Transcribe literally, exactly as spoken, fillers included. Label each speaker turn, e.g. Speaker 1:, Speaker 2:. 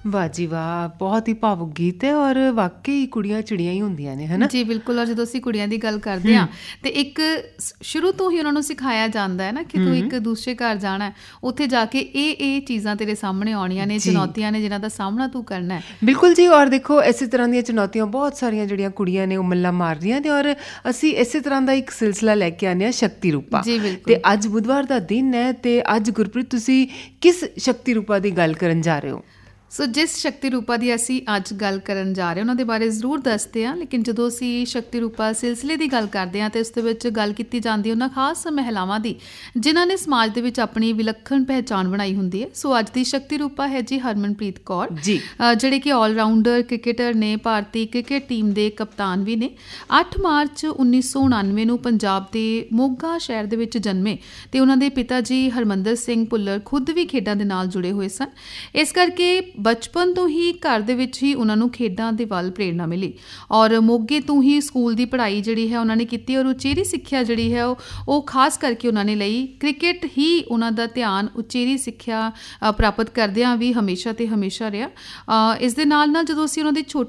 Speaker 1: ਵਾਹ ਜੀ ਵਾਹ, ਬਹੁਤ ਹੀ ਭਾਵੁਕ ਗੀਤ ਹੈ ਔਰ ਵਾਕਈ ਕੁੜੀਆਂ ਚਿੜੀਆਂ ਹੀ ਹੁੰਦੀਆਂ ਨੇ, ਹੈ ਨਾ?
Speaker 2: ਜੀ ਬਿਲਕੁਲ। ਔਰ ਜਦੋਂ ਅਸੀਂ ਕੁੜੀਆਂ ਦੀ ਗੱਲ ਕਰਦੇ ਹਾਂ ਤੇ ਇੱਕ ਸ- ਸ਼ੁਰੂ ਤੋਂ ਹੀ ਉਹਨਾਂ ਨੂੰ ਸਿਖਾਇਆ ਜਾਂਦਾ ਹੈ ਨਾ ਕਿ ਤੂੰ ਇੱਕ ਦੂਸਰੇ ਘਰ ਜਾਣਾ ਹੈ, ਉੱਥੇ ਜਾ ਕੇ ਇਹ ਇਹ ਚੀਜ਼ਾਂ ਤੇਰੇ ਸਾਹਮਣੇ ਆਉਣੀਆਂ ਨੇ,
Speaker 1: ਜੀ
Speaker 2: ਚੁਣੌਤੀਆਂ ਨੇ ਜਿਨ੍ਹਾਂ ਦਾ ਸਾਹਮਣਾ ਤੂੰ ਕਰਨਾ ਹੈ।
Speaker 1: ਬਿਲਕੁਲ ਜੀ। ਔਰ ਦੇਖੋ ਇਸੇ ਤਰ੍ਹਾਂ ਦੀਆਂ ਚੁਣੌਤੀਆਂ ਬਹੁਤ ਸਾਰੀਆਂ ਜਿਹੜੀਆਂ ਕੁੜੀਆਂ ਨੇ ਉਹ ਮੱਲਾਂ ਮਾਰਦੀਆਂ ਨੇ, ਔਰ ਅਸੀਂ ਇਸੇ ਤਰ੍ਹਾਂ ਦਾ ਇੱਕ ਸਿਲਸਿਲਾ ਲੈ ਕੇ ਆਉਂਦੇ ਹਾਂ, ਸ਼ਕਤੀ ਰੂਪਾ।
Speaker 2: ਜੀ ਬਿਲਕੁਲ।
Speaker 1: ਤੇ ਅੱਜ ਬੁੱਧਵਾਰ ਦਾ ਦਿਨ ਹੈ ਤੇ ਅੱਜ ਗੁਰਪ੍ਰੀਤ ਤੁਸੀਂ ਕਿਸ ਸ਼ਕਤੀ ਰੂਪਾ ਦੀ ਗੱਲ ਕਰਨ ਜਾ ਰਹੇ ਹੋ?
Speaker 2: ਸੋ ਜਿਸ ਸ਼ਕਤੀ ਰੂਪਾ ਦੀ ਅਸੀਂ ਅੱਜ ਗੱਲ ਕਰਨ ਜਾ ਰਹੇ ਹਾਂ ਉਹਨਾਂ ਦੇ ਬਾਰੇ ਜ਼ਰੂਰ ਦੱਸਦੇ ਹਾਂ, ਲੇਕਿਨ ਜਦੋਂ ਅਸੀਂ ਸ਼ਕਤੀ ਰੂਪਾ ਸਿਲਸਿਲੇ ਦੀ ਗੱਲ ਕਰਦੇ ਹਾਂ ਤਾਂ ਉਸ ਦੇ ਵਿੱਚ ਗੱਲ ਕੀਤੀ ਜਾਂਦੀ ਹੈ ਉਹਨਾਂ ਖਾਸ ਮਹਿਲਾਵਾਂ ਦੀ ਜਿਨ੍ਹਾਂ ਨੇ ਸਮਾਜ ਦੇ ਵਿੱਚ ਆਪਣੀ ਵਿਲੱਖਣ ਪਹਿਚਾਣ ਬਣਾਈ ਹੁੰਦੀ ਹੈ। ਸੋ ਅੱਜ ਦੀ ਸ਼ਕਤੀ ਰੂਪਾ ਹੈ ਜੀ ਹਰਮਨਪ੍ਰੀਤ ਕੌਰ
Speaker 1: ਜੀ,
Speaker 2: ਜਿਹੜੇ ਕਿ ਆਲਰਾਊਂਡਰ ਕ੍ਰਿਕਟਰ ਨੇ, ਭਾਰਤੀ ਕ੍ਰਿਕਟ ਟੀਮ ਦੇ ਕਪਤਾਨ ਵੀ ਨੇ। ਅੱਠ ਮਾਰਚ ਉੱਨੀ ਸੌ ਉਣਾਨਵੇਂ ਨੂੰ ਪੰਜਾਬ ਦੇ ਮੋਗਾ ਸ਼ਹਿਰ ਦੇ ਵਿੱਚ ਜਨਮੇ ਤੇ ਉਹਨਾਂ ਦੇ ਪਿਤਾ ਜੀ ਹਰਮੰਦਰ ਸਿੰਘ ਭੁੱਲਰ ਖੁਦ ਵੀ ਖੇਡਾਂ ਦੇ ਨਾਲ ਜੁੜੇ ਹੋਏ ਸਨ। ਇਸ ਕਰਕੇ ਬਚਪਨ ਤੋਂ ਹੀ ਘਰ ਦੇ ਵਿੱਚ ਹੀ ਉਹਨਾਂ ਨੂੰ ਖੇਡਾਂ ਦੇ ਵੱਲ ਪ੍ਰੇਰਨਾ ਮਿਲੀ ਔਰ ਮੋਗੇ ਤੋਂ ਹੀ ਸਕੂਲ ਦੀ ਪੜ੍ਹਾਈ ਜਿਹੜੀ ਹੈ ਉਹਨਾਂ ਨੇ ਕੀਤੀ ਔਰ ਉਚੇਰੀ ਸਿੱਖਿਆ ਜਿਹੜੀ ਹੈ ਉਹ ਉਹ ਖਾਸ ਕਰਕੇ ਉਹਨਾਂ ਨੇ ਲਈ। ਕ੍ਰਿਕਟ ਹੀ ਉਹਨਾਂ ਦਾ ਧਿਆਨ ਉਚੇਰੀ ਸਿੱਖਿਆ ਪ੍ਰਾਪਤ ਕਰਦਿਆਂ ਵੀ ਹਮੇਸ਼ਾ ਤੇ ਹਮੇਸ਼ਾ ਰਿਹਾ। ਇਸ ਦੇ ਨਾਲ ਨਾਲ ਜਦੋਂ ਅਸੀਂ ਉਹਨਾਂ ਦੀ ਛੋਟੀ